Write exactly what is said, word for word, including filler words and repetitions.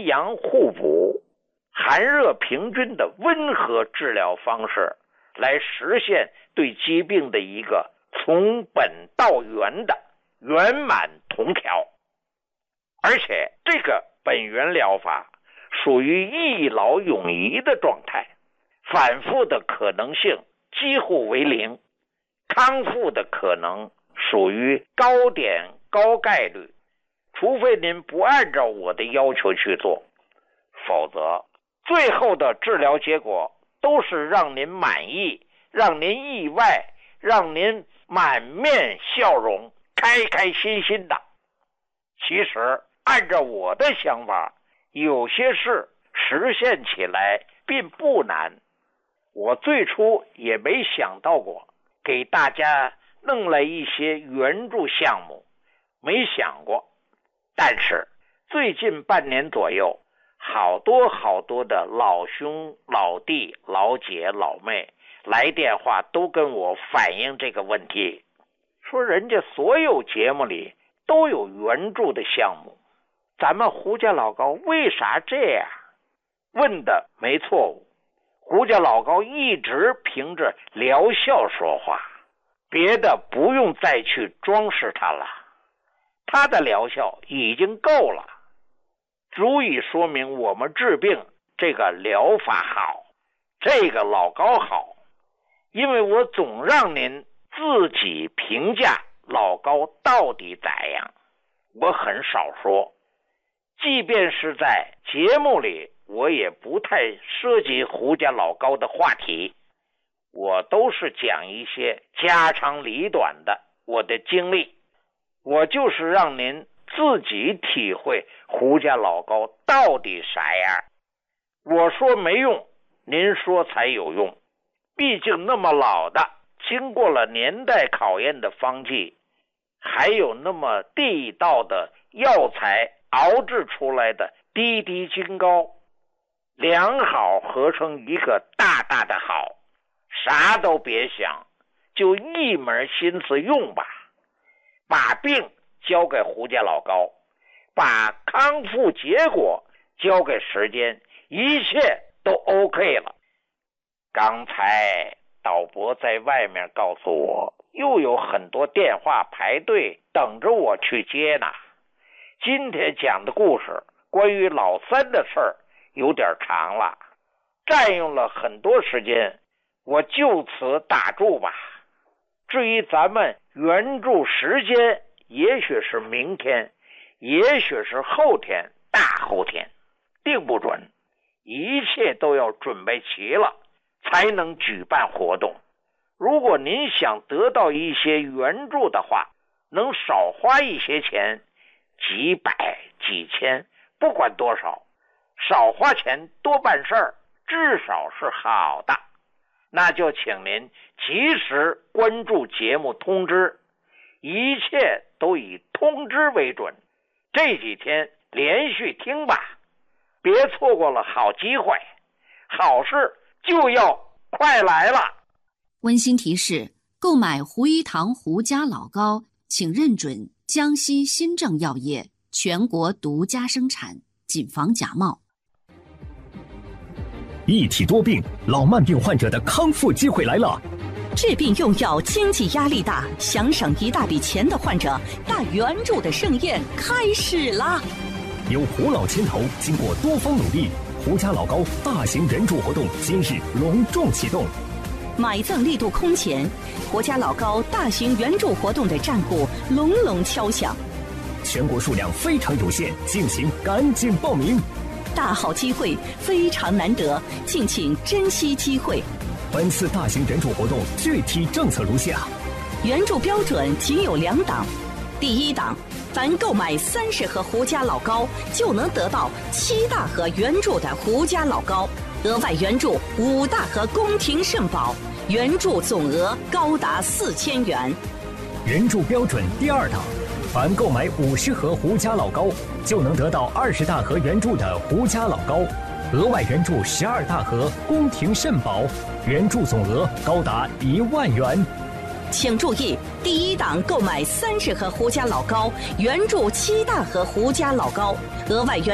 阳互补、寒热平均的温和治疗方式，来实现对疾病的一个从本到源的圆满同调。而且这个本源疗法属于一劳永逸的状态，反复的可能性几乎为零，康复的可能属于高点高概率，除非您不按照我的要求去做，否则最后的治疗结果都是让您满意，让您意外，让您满面笑容，开开心心的。其实按照我的想法，有些事实现起来并不难。我最初也没想到过给大家弄来一些援助项目，没想过。但是最近半年左右，好多好多的老兄老弟老姐老妹来电话都跟我反映这个问题，说人家所有节目里都有援助的项目，咱们胡家老高为啥这样？问的没错误，胡家老高一直凭着疗效说话，别的不用再去装饰它了，它的疗效已经够了，足以说明我们治病这个疗法好，这个老高好。因为我总让您自己评价老高到底咋样，我很少说，即便是在节目里我也不太涉及胡家老高的话题，我都是讲一些家长里短的我的经历，我就是让您自己体会胡家老高到底啥样。我说没用，您说才有用。毕竟那么老的，经过了年代考验的方剂，还有那么地道的药材熬制出来的滴滴金膏，两好合成一个大大的好，啥都别想，就一门心思用吧，把病交给胡家老高，把康复结果交给时间，一切都 OK 了。刚才导播在外面告诉我，又有很多电话排队等着我去接呢。今天讲的故事关于老三的事儿有点长了，占用了很多时间，我就此打住吧。至于咱们援助时间，也许是明天，也许是后天、大后天，定不准，一切都要准备齐了才能举办活动。如果您想得到一些援助的话，能少花一些钱，几百几千，不管多少，少花钱多办事儿，至少是好的。那就请您及时关注节目通知，一切都以通知为准。这几天连续听吧，别错过了好机会，好事就要快来了。 温馨提示：购买胡一堂胡家老高，请认准江西新政药业全国独家生产，谨防假冒。 一体多病，老慢病患者的康复机会来了。 治病用药经济压力大，想省一大笔钱的患者，大援助的盛宴开始啦！ 由胡老牵头，经过多方努力，胡家老高大型援助活动今日隆重启动。 买赠力度空前，胡家老高大型援助活动的战鼓隆隆敲响。 全国数量非常有限，敬请赶紧报名。 大好机会非常难得，敬请珍惜机会。 本次大型援助活动具体政策如下： 援助标准仅有两档，第一档，凡购买三十盒胡家老高，就能得到七大盒援助的胡家老高，额外援助五大盒宫廷肾宝，援助总额高达四千元。 援助标准第二档，凡购买五十盒胡家老高，就能得到二十大盒援助的胡家老高，额外援助十二大盒宫廷肾宝，援助总额高达一万元。 请注意，第一档购买三十盒胡家老高，援助七大盒胡家老高，额外援